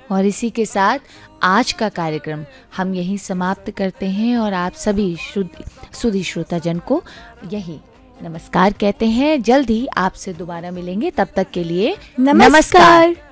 और इसी के साथ आज का कार्यक्रम हम यहीं समाप्त करते हैं और आप सभी सुधी श्रोताजन को यही नमस्कार कहते हैं। जल्द ही आपसे दोबारा मिलेंगे, तब तक के लिए नमस्कार।